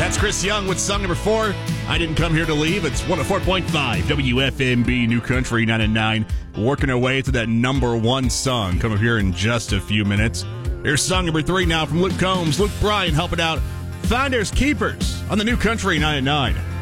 That's Chris Young with song number 4. I Didn't Come Here to Leave. It's 104.5 WFMB New Country 99. Working our way to that number 1 song. Come up here in just a few minutes. Here's song number 3 now from Luke Combs. Luke Bryan helping out Finders Keepers on the New Country 99.